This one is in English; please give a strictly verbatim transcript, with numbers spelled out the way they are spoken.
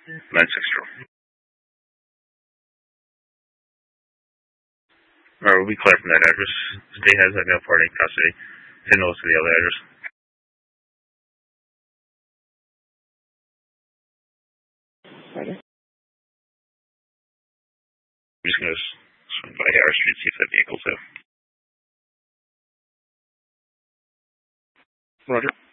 nine six zero. Alright, we'll be clear from that address. State has no party in custody. Send those to the other address. Roger. I'm just going to swing by Harris Street, see if that vehicle's there. Roger.